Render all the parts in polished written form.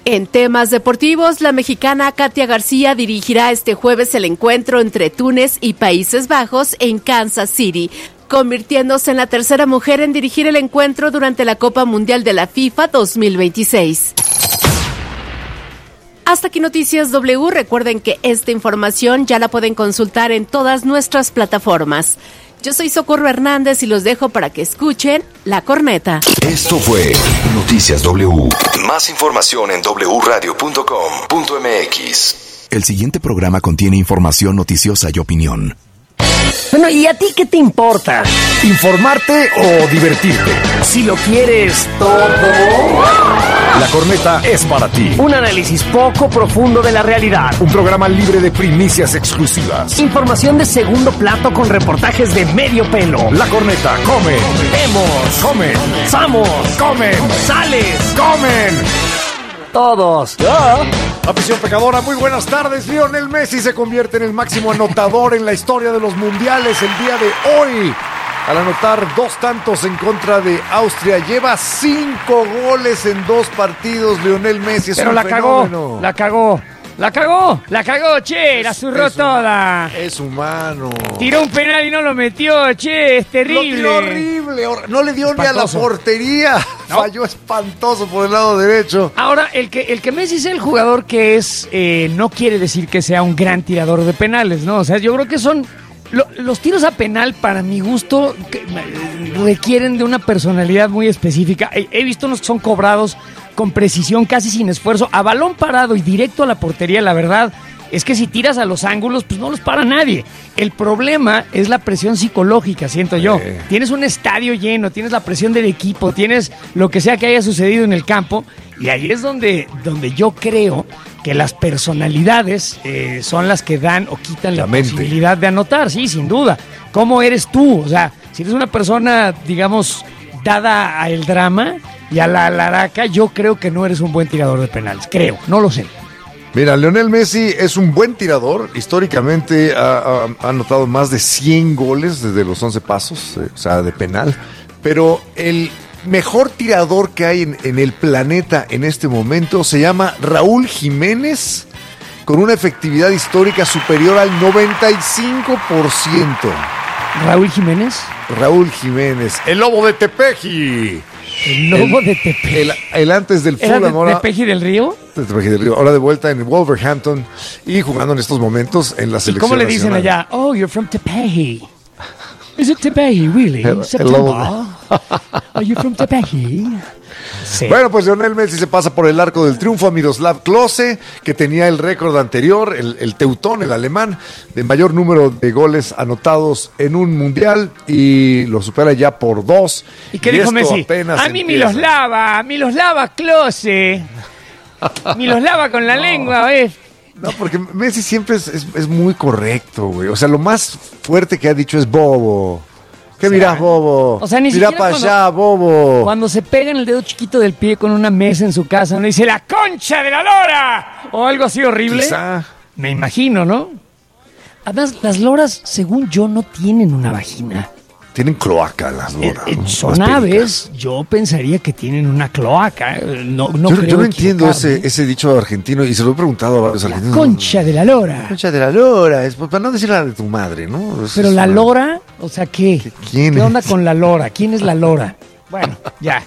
En temas deportivos, la mexicana Katia García dirigirá este jueves el encuentro entre Túnez y Países Bajos en Kansas City, convirtiéndose en la tercera mujer en dirigir el encuentro durante la Copa Mundial de la FIFA 2026. Hasta aquí Noticias W. Recuerden que esta información ya la pueden consultar en todas nuestras plataformas. Yo soy Socorro Hernández y los dejo para que escuchen La Corneta. Esto fue Noticias W. Más información en wradio.com.mx. El siguiente programa contiene información noticiosa y opinión. Bueno, ¿y a ti qué te importa? ¿Informarte o divertirte? Si lo quieres todo. La Corneta es para ti. Un análisis poco profundo de la realidad. Un programa libre de primicias exclusivas. Información de segundo plato con reportajes de medio pelo. La Corneta, come. Vemos. Comen. Samos. Comen. Sales. Comen. Todos. Afición pecadora, muy buenas tardes. Lionel Messi se convierte en el máximo anotador en la historia de los mundiales el día de hoy. Al anotar 2 tantos en contra de Austria, lleva 5 goles en 2 partidos. Lionel Messi es Pero un fenómeno. La cagó, che, la zurró toda. Es humano. Tiró un penal y no lo metió, che, es terrible. Lo tiró horrible, no le dio espantoso. Ni a la portería. No. Falló espantoso por el lado derecho. Ahora, el que Messi sea el jugador que es, no quiere decir que sea un gran tirador de penales, ¿no? O sea, yo creo que son... Los tiros a penal, para mi gusto, requieren de una personalidad muy específica. He visto unos que son cobrados con precisión, casi sin esfuerzo, a balón parado y directo a la portería. La verdad es que si tiras a los ángulos, pues no los para nadie. El problema es la presión psicológica, siento yo. Tienes un estadio lleno, tienes la presión del equipo, tienes lo que sea que haya sucedido en el campo, y ahí es donde yo creo que las personalidades son las que dan o quitan la posibilidad de anotar, sí, sin duda. ¿Cómo eres tú? O sea, si eres una persona, digamos, dada al drama y a la laraca, yo creo que no eres un buen tirador de penales. Creo, no lo sé. Mira, Lionel Messi es un buen tirador. Históricamente ha anotado más de 100 goles desde los 11 pasos, o sea, de penal. Pero el mejor tirador que hay en el planeta en este momento se llama Raúl Jiménez, con una efectividad histórica superior al 95%. ¿Raúl Jiménez? Raúl Jiménez, el lobo de Tepeji. El lobo de Tepeji. El antes del ¿Era Fulham. de Tepeji del Río? De Tepeji del Río. Ahora de vuelta en Wolverhampton y jugando en estos momentos en la selección. ¿Y cómo le dicen nacional allá? Oh, you're from Tepeji. Is it Tepeji, really? September? Are you from Tepeji? Sí. Bueno, pues Lionel Messi se pasa por el arco del triunfo a Miroslav Klose, que tenía el récord anterior, el teutón, el alemán, de mayor número de goles anotados en un mundial, y lo supera ya por 2. ¿Y qué dijo Messi? A mí Miroslava Klose. Miroslava con la lengua, ¿ves? No, porque Messi siempre es muy correcto, güey. O sea, lo más fuerte que ha dicho es bobo. ¿Qué mirás, bobo? O sea, ni mirá siquiera para allá, bobo. Cuando se pega en el dedo chiquito del pie con una mesa en su casa, no dice ¡la concha de la lora! O algo así horrible. Quizá. Me imagino, ¿no? Además, las loras, según yo, no tienen una vagina. Tienen cloaca las loras. Son aves, yo pensaría que tienen una cloaca. Yo no entiendo ese dicho argentino, y se lo he preguntado a varios argentinos. Concha de la lora. Concha de la lora, es para no decir la de tu madre, ¿no? Pero la lora, o sea, ¿qué? ¿Quién ¿Qué onda con la lora? ¿Quién es la lora? Bueno, ya.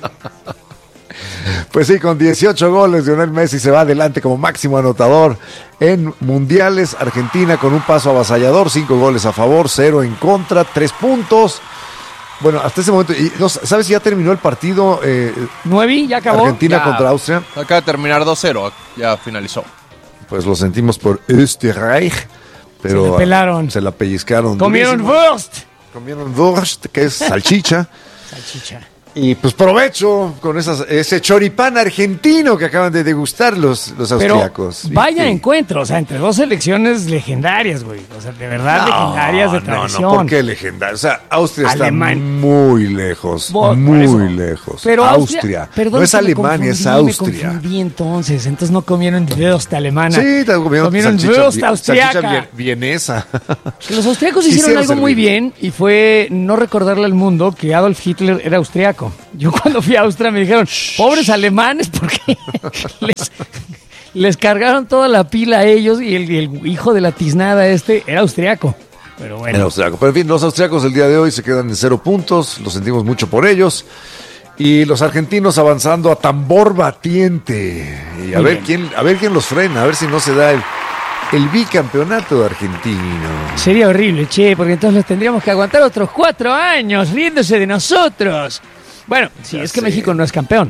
Pues sí, con 18 goles, Lionel Messi se va adelante como máximo anotador en mundiales. Argentina con un paso avasallador, 5 goles a favor, 0 en contra, 3 puntos. Bueno, hasta ese momento, ¿sabes si ya terminó el partido? 9, ya acabó. Argentina contra Austria. Acaba de terminar 2-0, ya finalizó. Pues lo sentimos por Österreich, pero se la pelaron. Se la pellizcaron. Comieron Wurst. Comieron Wurst, que es salchicha. Salchicha. Y pues provecho con ese choripán argentino que acaban de degustar los austriacos. Pero vaya encuentro, o sea, entre dos selecciones legendarias, güey. O sea, de verdad legendarias de tradición. No, ¿por qué legendarias? O sea, Austria está muy lejos, lejos. Pero Austria no es Alemania, es Austria. Me confundí entonces no comieron Wurst alemana. Sí, comieron Wurst austriaca. Salchicha vienesa. Los austriacos hicieron algo muy bien, y fue no recordarle al mundo que Adolf Hitler era austriaco. Yo cuando fui a Austria me dijeron, pobres alemanes, porque Les cargaron toda la pila a ellos y el hijo de la tiznada era austriaco. Pero bueno. Era austriaco. Pero en fin, los austriacos el día de hoy se quedan en 0 puntos. Lo sentimos mucho por ellos. Y los argentinos avanzando a tambor batiente. Y a ver quién los frena, a ver si no se da el bicampeonato argentino. Sería horrible, porque entonces los tendríamos que aguantar otros 4 años riéndose de nosotros. Bueno, si es que México no es campeón.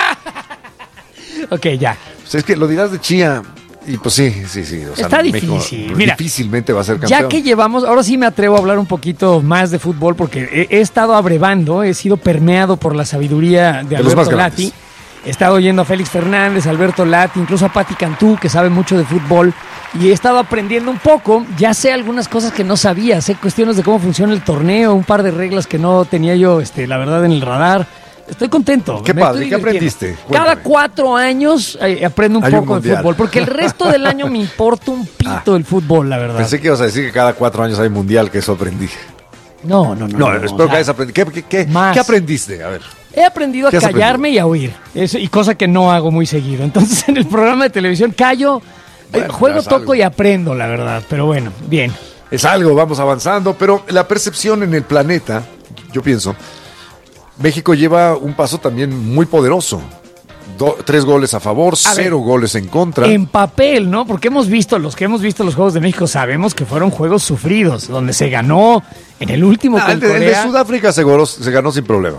Ok, ya. Pues es que lo dirás de Chía. Y pues sí. O sea, está México difícil. Mira, difícilmente va a ser campeón. Ya que llevamos, ahora sí me atrevo a hablar un poquito más de fútbol porque he estado abrevando, he sido permeado por la sabiduría de Alberto Lati. He estado oyendo a Félix Fernández, a Alberto Lati, incluso a Pati Cantú, que sabe mucho de fútbol. Y he estado aprendiendo un poco. Ya sé algunas cosas que no sabía. Sé cuestiones de cómo funciona el torneo, un par de reglas que no tenía yo, la verdad, en el radar. Estoy contento. Qué padre, ¿qué aprendiste? Cuéntame. Cada 4 años aprendo un poco de fútbol, porque el resto del año me importa un pito el fútbol, la verdad. Pensé que ibas a decir que cada 4 años hay mundial, que eso aprendí. No, espero que hayas aprendido. ¿Qué aprendiste? A ver. He aprendido a callarme y a oír, y cosa que no hago muy seguido. Entonces, en el programa de televisión callo, juego, toco y aprendo, la verdad. Pero bueno, bien. Es algo, vamos avanzando, pero la percepción en el planeta, yo pienso, México lleva un paso también muy poderoso. 3 goles a favor, 0 goles en contra. En papel, ¿no? Porque los que hemos visto los Juegos de México sabemos que fueron juegos sufridos, donde se ganó en el último con Corea. El de Sudáfrica se ganó sin problema.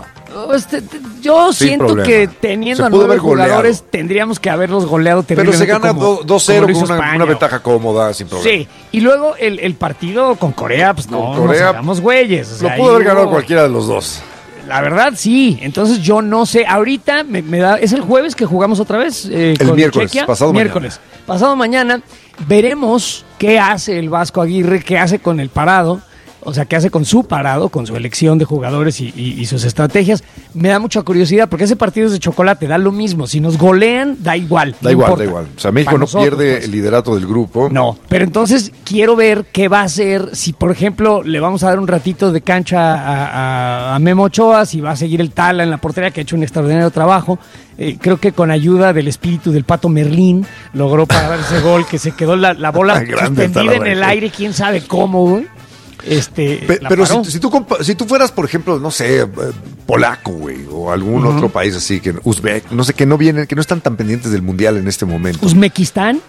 Yo siento que teniendo a 9 jugadores tendríamos que haberlos goleado terriblemente. Pero se gana 2-0 con una ventaja cómoda, sin problema. Sí, y luego el partido con Corea, pues nos hagamos güeyes. Lo pudo haber ganado cualquiera de los dos. La verdad, sí. Entonces yo no sé. Ahorita me da. ¿Es el jueves que jugamos otra vez? El miércoles, Chequia? Mañana. Pasado mañana veremos qué hace el Vasco Aguirre, qué hace con el parado. O sea, qué hace con su parado, con su elección de jugadores y sus estrategias. Me da mucha curiosidad porque ese partido es de chocolate, da lo mismo. Si nos golean, da igual. Da igual. O sea, México no pierde el liderato del grupo. No, pero entonces quiero ver qué va a hacer. Si, por ejemplo, le vamos a dar un ratito de cancha a Memo Ochoa, si va a seguir el Tala en la portería, que ha hecho un extraordinario trabajo. Creo que con ayuda del espíritu del Pato Merlín logró parar ese gol, que se quedó la bola suspendida en el aire, quién sabe cómo, güey. Pero si tú fueras, por ejemplo, no sé, polaco, güey, o algún otro país así, que Uzbek, no sé, que no están tan pendientes del mundial en este momento. ¿Uzbekistán?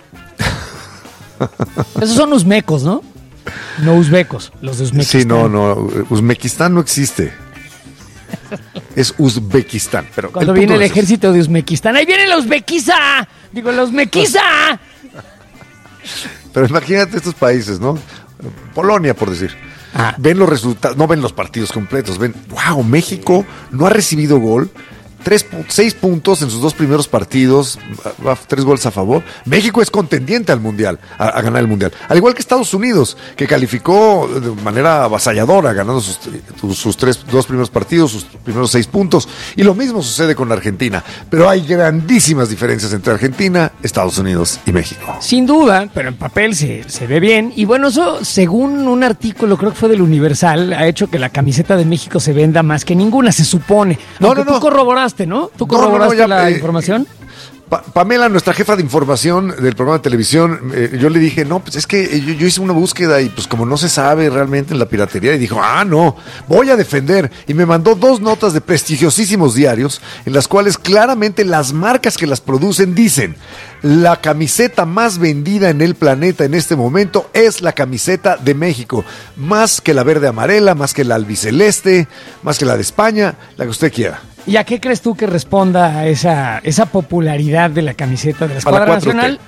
Esos son uzmecos, ¿no? No uzbecos, los de Uzbekistán. Sí, no, Uzbekistán no existe. Es Uzbekistán. Pero cuando viene el ejército de Uzbekistán, ¡ahí viene la Uzbekiza! Digo, la Uzbekiza. Pero imagínate estos países, ¿no? Polonia, por decir. Ven los resultados, no ven los partidos completos. Ven, wow, México no ha recibido gol. 6 puntos en sus 2 primeros partidos, 3 goles a favor. México es contendiente al mundial, a ganar el mundial. Al igual que Estados Unidos, que calificó de manera avasalladora, ganando sus 2 primeros partidos, sus primeros 6 puntos. Y lo mismo sucede con Argentina. Pero hay grandísimas diferencias entre Argentina, Estados Unidos y México. Sin duda, pero en papel se ve bien. Y bueno, eso, según un artículo, creo que fue del Universal, ha hecho que la camiseta de México se venda más que ninguna, se supone. No. Tú corroboraste, ¿no? ¿Tú corroboraste la información? Pamela, nuestra jefa de información del programa de televisión, yo le dije, no, pues es que yo hice una búsqueda y pues como no se sabe realmente en la piratería, y dijo, no, voy a defender. Y me mandó 2 notas de prestigiosísimos diarios en las cuales claramente las marcas que las producen dicen, la camiseta más vendida en el planeta en este momento es la camiseta de México, más que la verde amarela, más que la albiceleste, más que la de España, la que usted quiera. ¿Y a qué crees tú que responda a esa popularidad de la camiseta de la escuadra nacional?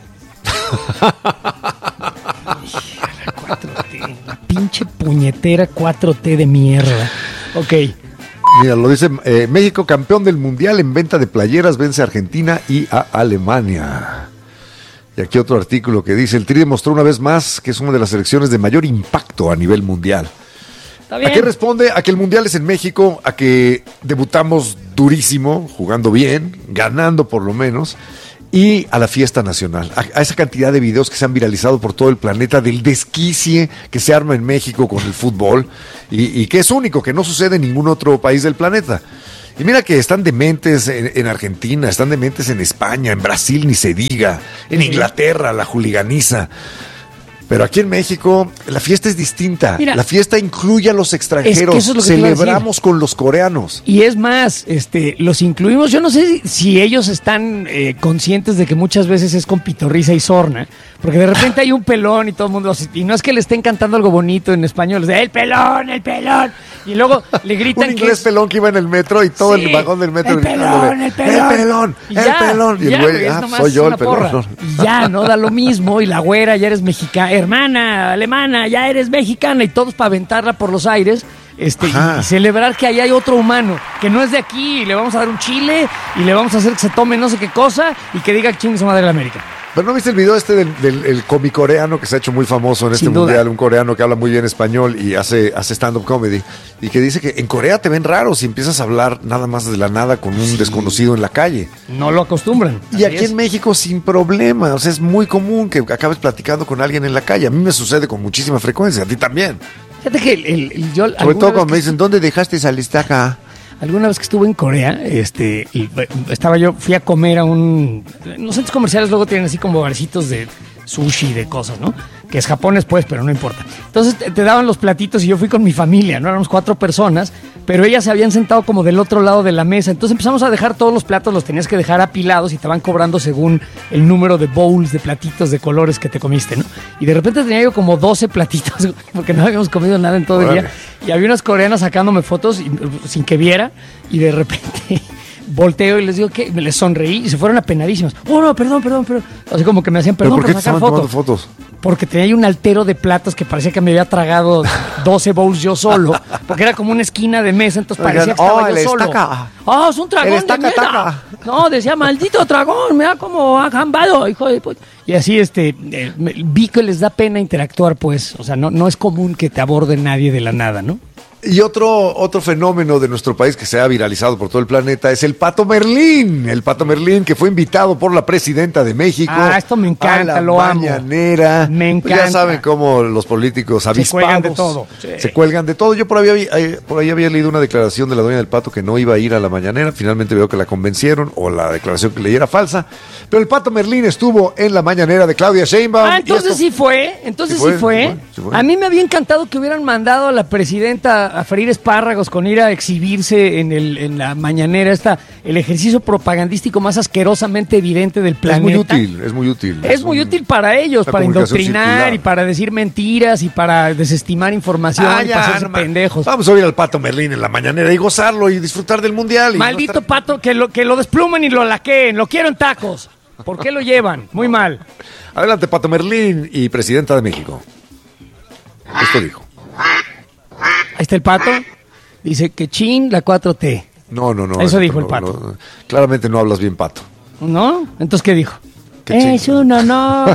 La 4T, la pinche puñetera 4T de mierda. Ok. Mira, lo dice México, campeón del mundial en venta de playeras, vence a Argentina y a Alemania. Y aquí otro artículo que dice, el Tri demostró una vez más que es una de las selecciones de mayor impacto a nivel mundial. ¿A qué responde? A que el mundial es en México, a que debutamos durísimo, jugando bien, ganando por lo menos, y a la fiesta nacional, a esa cantidad de videos que se han viralizado por todo el planeta del desquicie que se arma en México con el fútbol y que es único, que no sucede en ningún otro país del planeta. Y mira que están dementes en Argentina, están dementes en España, en Brasil ni se diga, en Inglaterra, la juliganiza. Pero aquí en México la fiesta es distinta. Mira, la fiesta incluye a los extranjeros. Es que eso es lo que celebramos con los coreanos. Y es más, los incluimos. Yo no sé si ellos están conscientes de que muchas veces es con pitorrisa y sorna, porque de repente hay un pelón y todo el mundo, y no es que le estén cantando algo bonito en español, el pelón, y luego le gritan un inglés pelón que iba en el metro y todo el vagón del metro gritándole, el pelón. Y el güey, soy yo el pelón. Y ya, no da lo mismo, y la güera, ya eres mexicana, hermana, alemana, ya eres mexicana, y todos para aventarla por los aires, y celebrar que ahí hay otro humano, que no es de aquí, y le vamos a dar un chile, y le vamos a hacer que se tome no sé qué cosa, y que diga chingue su madre la América. ¿Pero no viste el video del comicoreano que se ha hecho muy famoso en este mundial? Un coreano que habla muy bien español y hace stand-up comedy, y que dice que en Corea te ven raro si empiezas a hablar nada más de la nada con un desconocido en la calle. No lo acostumbran. Y aquí en México sin problema, o sea, es muy común que acabes platicando con alguien en la calle. A mí me sucede con muchísima frecuencia, a ti también. Fíjate que yo... Sobre todo cuando me dicen, ¿dónde dejaste esa listaca? Alguna vez que estuve en Corea, fui a comer a en los centros comerciales luego tienen así como barcitos de sushi, de cosas, ¿no? Que es japonés, pues, pero no importa. Entonces te daban los platitos y yo fui con mi familia, ¿no? Éramos 4 personas, pero ellas se habían sentado como del otro lado de la mesa. Entonces empezamos a dejar todos los platos, los tenías que dejar apilados y te van cobrando según el número de bowls, de platitos, de colores que te comiste, ¿no? Y de repente tenía yo como 12 platitos, porque no habíamos comido nada en todo el día. Y había unas coreanas sacándome fotos sin que viera, y de repente... volteo y les digo que les sonreí y se fueron apenadísimas. Oh, no, perdón. Así como que me hacían perdón por sacar fotos. Porque tenía ahí un altero de platos que parecía que me había tragado 12 bowls yo solo. Porque era como una esquina de mesa, entonces parecía que estaba yo solo. Es un dragón de mierda. No, decía, maldito dragón, me ha como agambado, hijo de puta. Y así, vi que les da pena interactuar, pues. O sea, no es común que te aborde nadie de la nada, ¿no? Y otro fenómeno de nuestro país que se ha viralizado por todo el planeta es el Pato Merlín. El Pato Merlín que fue invitado por la presidenta de México. Esto me encanta, lo mañanera. Me encanta. Pues ya saben cómo los políticos avispados se cuelgan de todo. Sí. Se cuelgan de todo. Yo por ahí había leído una declaración de la dueña del Pato que no iba a ir a la mañanera. Finalmente veo que la convencieron, o la declaración que leí era falsa. Pero el Pato Merlín estuvo en la mañanera de Claudia Sheinbaum. Entonces sí fue. Sí fue. A mí me había encantado que hubieran mandado a la presidenta a freír espárragos con ir a exhibirse en la mañanera, el ejercicio propagandístico más asquerosamente evidente del planeta. Es muy útil. Es muy útil para ellos, para indoctrinar circular. Y para decir mentiras y para desestimar información y para hacerse pendejos. Vamos a oír al Pato Merlín en la mañanera y gozarlo y disfrutar del mundial. Maldito Pato, que lo desplumen y lo laqueen, lo quiero en tacos. ¿Por qué lo llevan? Muy mal. Adelante, Pato Merlín y presidenta de México. Esto dijo. Ahí está el Pato. Dice que chin la 4T. No. Eso dijo el Pato. No. Claramente no hablas bien, Pato. ¿No? Entonces, ¿qué dijo? Es un honor.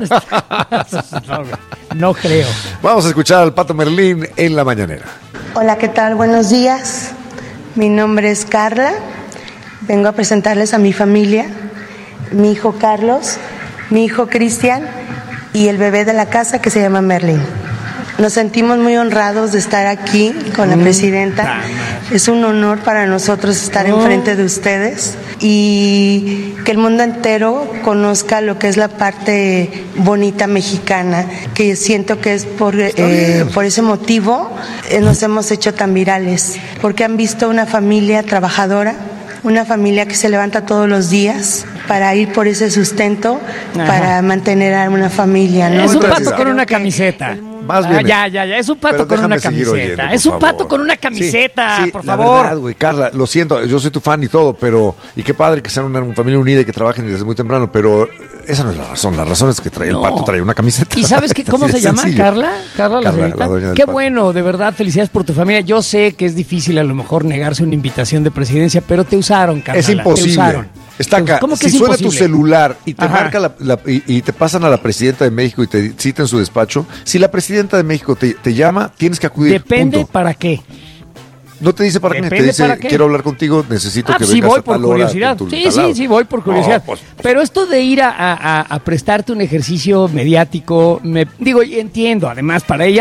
No creo. Vamos a escuchar al Pato Merlín en la mañanera. Hola, ¿qué tal? Buenos días. Mi nombre es Carla. Vengo a presentarles a mi familia. Mi hijo Carlos, mi hijo Cristian y el bebé de la casa que se llama Merlín. Nos sentimos muy honrados de estar aquí con la presidenta. Es un honor para nosotros estar enfrente de ustedes y que el mundo entero conozca lo que es la parte bonita mexicana, que siento que es por ese motivo nos hemos hecho tan virales, porque han visto una familia trabajadora, una familia que se levanta todos los días para ir por ese sustento, para mantener a una familia, ¿no? Es un pato con una camiseta. Más bien. Ya. Es un pato con una camiseta. Es un pato con una camiseta, por favor. La verdad, güey, Carla, lo siento, yo soy tu fan y todo, y qué padre que sean una familia unida y que trabajen desde muy temprano, pero esa no es la razón. La razón es que el pato trae una camiseta. ¿Y sabes cómo se llama? ¿Carla? ¿Carla la señorita? Qué bueno, de verdad, felicidades por tu familia. Yo sé que es difícil a lo mejor negarse una invitación de presidencia, pero te usaron, Carla. Es imposible. Te usaron. Está acá. Si suena tu celular y te marca y te pasan a la presidenta de México y te cita en su despacho, si la presidenta de México te llama, tienes que acudir. Depende punto. ¿Para qué? No te dice para qué, te dice quiero hablar contigo, necesito que vengas sí voy a por tal curiosidad. hora. Sí, voy por curiosidad. No, pues, pero esto de ir a prestarte un ejercicio mediático, entiendo, además para ella,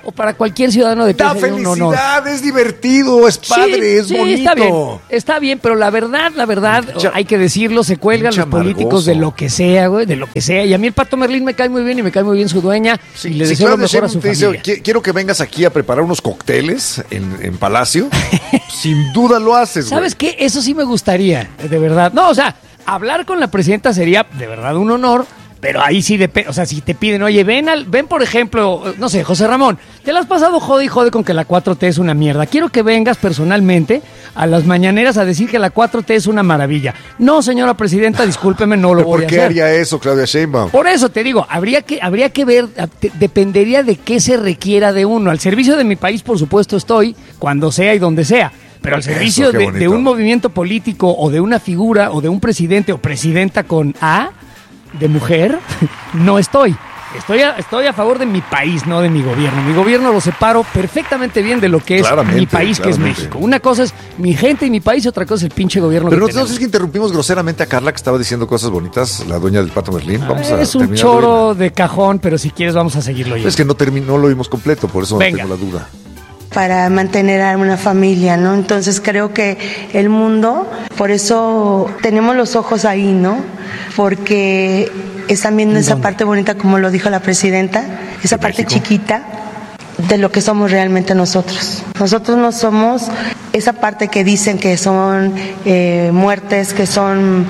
o para cualquier ciudadano de pie Da sería un honor. felicidad, es divertido, es padre, es bonito. Está bien, pero la verdad, hay que decirlo, se cuelgan los políticos de lo que sea, güey, de lo que sea. Y a mí el Pato Merlín me cae muy bien y me cae muy bien su dueña. Sí, y le deseo lo mejor a su te familia. dice, quiero que vengas aquí a preparar unos cócteles en Palacio. Sin duda lo haces, güey. ¿Sabes qué? Eso sí me gustaría, de verdad. No, o sea, hablar con la presidenta sería de verdad un honor. Pero ahí sí depende, o sea, si te piden, oye, ven por ejemplo, no sé, José Ramón, te la has pasado jode y jode con que la 4T es una mierda. Quiero que vengas personalmente a las mañaneras a decir que la 4T es una maravilla. No, señora presidenta, discúlpeme, no lo voy a hacer. ¿Por qué haría eso, Claudia Sheinbaum? Por eso te digo, habría que ver, dependería de qué se requiera de uno. Al servicio de mi país, por supuesto, estoy, cuando sea y donde sea. Pero al servicio de un movimiento político o de una figura o de un presidente o presidenta con A, de mujer, no estoy. Estoy a favor de mi país, no de mi gobierno. Mi gobierno lo separo perfectamente bien de lo que es mi país, que es México. Una cosa es mi gente y mi país, otra cosa es el pinche gobierno. Pero nosotros es que interrumpimos groseramente a Carla, que estaba diciendo cosas bonitas, la dueña del Pato Merlín. Es un choro de cajón, pero si quieres vamos a seguirlo. Es que no lo vimos completo, por eso tengo la duda. Para mantener a una familia, ¿no? Entonces creo que el mundo, por eso tenemos los ojos ahí, ¿no? Porque están viendo esa parte bonita, como lo dijo la presidenta, esa parte chiquita de lo que somos realmente nosotros. Nosotros no somos esa parte que dicen que son muertes, que son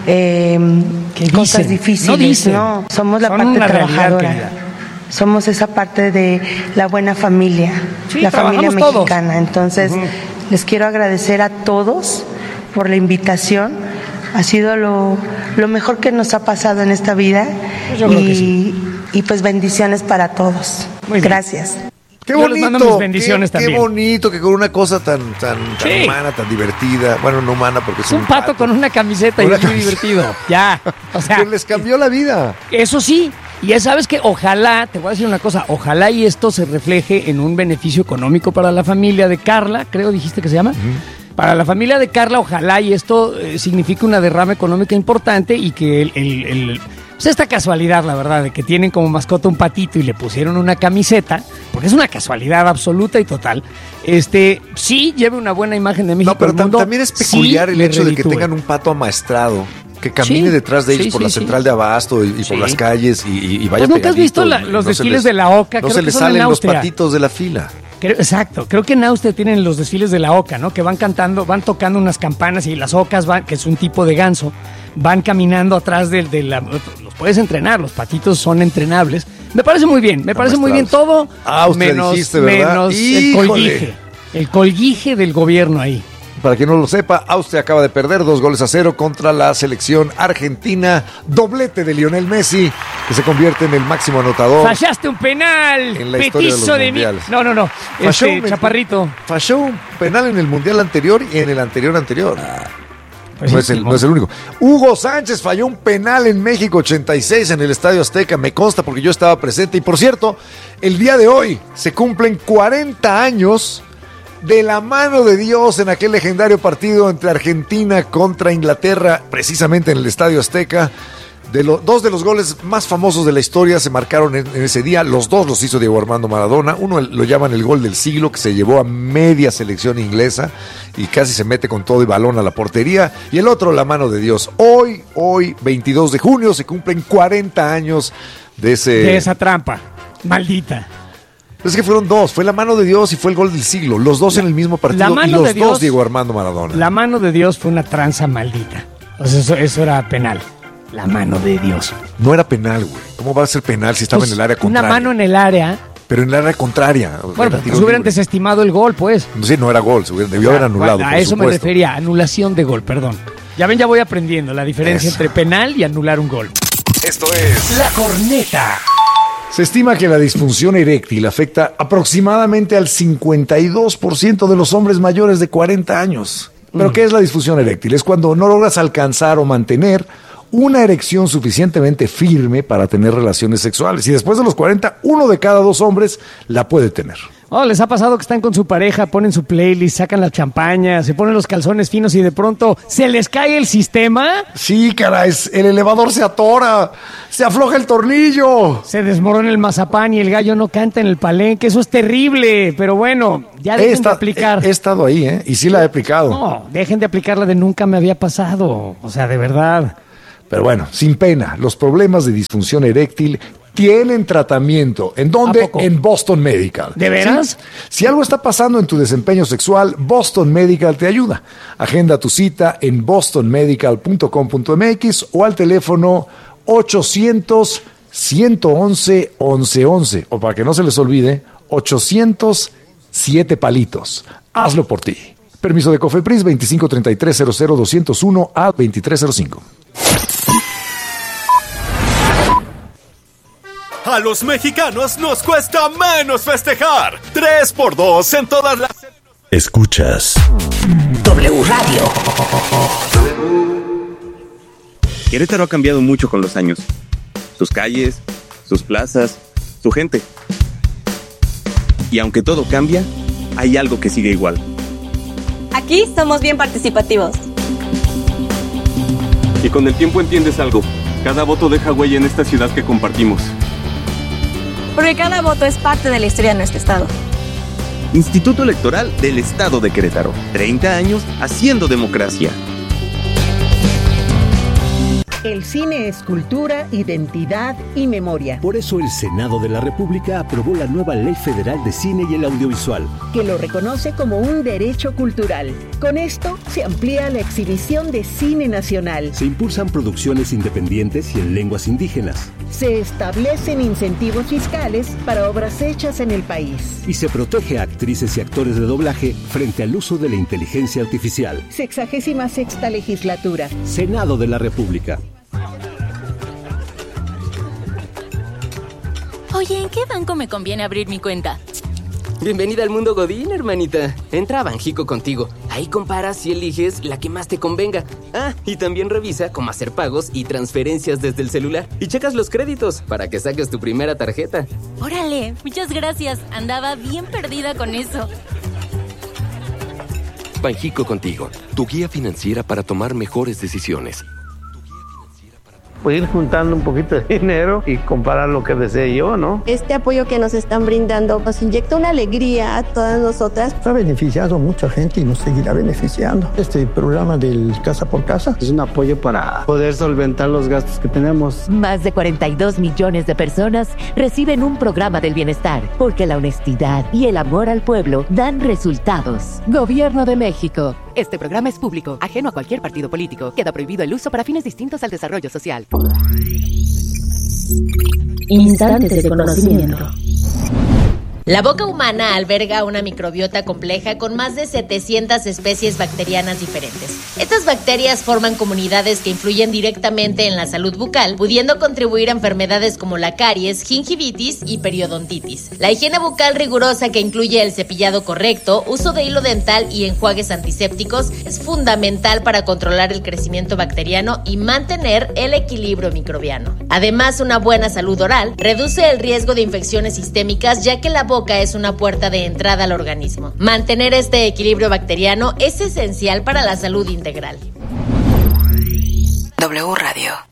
cosas difíciles, no, somos la parte trabajadora. Somos esa parte de la buena familia, la familia mexicana. Todos. Entonces, les quiero agradecer a todos por la invitación. Ha sido lo mejor que nos ha pasado en esta vida. Yo creo que sí. Y pues bendiciones para todos. Gracias. Qué bonito, les mando mis bendiciones también. Qué bonito que con una cosa tan humana, tan divertida. Bueno, no humana porque es un pato con una camiseta y es muy divertido. Ya, o sea, que les cambió la vida. Eso sí. Y ya sabes que ojalá, te voy a decir una cosa, ojalá y esto se refleje en un beneficio económico para la familia de Carla, creo dijiste que se llama. Para la familia de Carla, ojalá y esto signifique una derrama económica importante y que pues esta casualidad, la verdad, de que tienen como mascota un patito y le pusieron una camiseta, porque es una casualidad absoluta y total, sí lleve una buena imagen de México. No, pero también es peculiar el hecho de que tengan un pato amaestrado, que camine detrás de ellos por la central de Abasto y por las calles y vaya ¿Nunca has visto los desfiles de la OCA? No se les salen los patitos de la fila. Exacto, creo que en Austria tienen los desfiles de la OCA, ¿no? Que van van tocando unas campanas y las ocas van, que es un tipo de ganso, van caminando atrás de la... Los puedes entrenar, los patitos son entrenables. Me parece muy bien, muy bien todo, menos el colguije del gobierno ahí. Para quien no lo sepa, Austria acaba de perder 2-0 contra la selección argentina. Doblete de Lionel Messi, que se convierte en el máximo anotador. Fallaste un penal, en la petizo de mí. No. Chaparrito. Falló un penal en el mundial anterior y en el anterior. No es el único. Hugo Sánchez falló un penal en México 86 en el Estadio Azteca. Me consta porque yo estaba presente. Y por cierto, el día de hoy se cumplen 40 años de la mano de Dios en aquel legendario partido entre Argentina contra Inglaterra, precisamente en el Estadio Azteca. Dos de los goles más famosos de la historia se marcaron en ese día. Los dos los hizo Diego Armando Maradona. Uno lo llaman el gol del siglo, que se llevó a media selección inglesa y casi se mete con todo y balón a la portería. Y el otro, la mano de Dios. Hoy, 22 de junio, se cumplen 40 años de esa trampa maldita. Es que fueron dos, fue la mano de Dios y fue el gol del siglo, los dos en el mismo partido y los dos Diego Armando Maradona. La mano de Dios fue una tranza maldita, o sea, eso era penal, la mano de Dios. No era penal, güey, ¿cómo va a ser penal si estaba en el área contraria? Una mano en el área. Pero en el área contraria. Bueno, pues hubieran desestimado el gol, pues. Sí, no era gol, debió haber anulado. A eso me refería, anulación de gol, perdón. Ya voy aprendiendo la diferencia entre penal y anular un gol. Esto es La Corneta. Se estima que la disfunción eréctil afecta aproximadamente al 52% de los hombres mayores de 40 años. ¿Pero qué es la disfunción eréctil? Es cuando no logras alcanzar o mantener una erección suficientemente firme para tener relaciones sexuales. Y después de los 40, 1 de cada 2 hombres la puede tener. Oh, ¿les ha pasado que están con su pareja, ponen su playlist, sacan la champaña, se ponen los calzones finos y de pronto se les cae el sistema? Sí, caray, el elevador se atora, se afloja el tornillo. Se desmorona el mazapán y el gallo no canta en el palenque. Eso es terrible, pero bueno, ya dejen de aplicar. He estado ahí, y sí la he aplicado. No, dejen de aplicar la de nunca me había pasado. O sea, de verdad. Pero bueno, sin pena, los problemas de disfunción eréctil tienen tratamiento. ¿En dónde? En Boston Medical. ¿De veras? ¿Sí? Si algo está pasando en tu desempeño sexual, Boston Medical te ayuda. Agenda tu cita en bostonmedical.com.mx o al teléfono 800-111-1111. O para que no se les olvide, 800-7 palitos. Hazlo por ti. Permiso de Cofepris 2533-00-201 a 2305. A los mexicanos nos cuesta menos festejar. 3x2 en todas las... Escuchas W Radio. Querétaro ha cambiado mucho con los años. Sus calles, sus plazas, su gente. Y aunque todo cambia, hay algo que sigue igual. Aquí somos bien participativos. Y con el tiempo entiendes algo. Cada voto deja huella en esta ciudad que compartimos. Porque cada voto es parte de la historia de nuestro estado. Instituto Electoral del Estado de Querétaro. 30 años haciendo democracia. El cine es cultura, identidad y memoria. Por eso el Senado de la República aprobó la nueva Ley Federal de Cine y el Audiovisual, que lo reconoce como un derecho cultural. Con esto se amplía la exhibición de cine nacional. Se impulsan producciones independientes y en lenguas indígenas. Se establecen incentivos fiscales para obras hechas en el país. Y se protege a actrices y actores de doblaje frente al uso de la inteligencia artificial. 66ª legislatura. Senado de la República. Oye, ¿en qué banco me conviene abrir mi cuenta? Bienvenida al mundo Godín, hermanita. Entra a Banjico Contigo. Ahí comparas y eliges la que más te convenga. Ah, y también revisa cómo hacer pagos y transferencias desde el celular. Y checas los créditos para que saques tu primera tarjeta. Órale, muchas gracias. Andaba bien perdida con eso. Banjico Contigo, tu guía financiera para tomar mejores decisiones. Pues ir juntando un poquito de dinero y comprar lo que desee yo, ¿no? Este apoyo que nos están brindando nos inyecta una alegría a todas nosotras. Ha beneficiado a mucha gente y nos seguirá beneficiando. Este programa del Casa por Casa es un apoyo para poder solventar los gastos que tenemos. Más de 42 millones de personas reciben un programa del bienestar, porque la honestidad y el amor al pueblo dan resultados. Gobierno de México. Este programa es público, ajeno a cualquier partido político. Queda prohibido el uso para fines distintos al desarrollo social. Instantes de conocimiento. La boca humana alberga una microbiota compleja con más de 700 especies bacterianas diferentes. Estas bacterias forman comunidades que influyen directamente en la salud bucal, pudiendo contribuir a enfermedades como la caries, gingivitis y periodontitis. La higiene bucal rigurosa, que incluye el cepillado correcto, uso de hilo dental y enjuagues antisépticos, es fundamental para controlar el crecimiento bacteriano y mantener el equilibrio microbiano. Además, una buena salud oral reduce el riesgo de infecciones sistémicas, ya que la boca es una puerta de entrada al organismo. Mantener este equilibrio bacteriano es esencial para la salud integral. W Radio.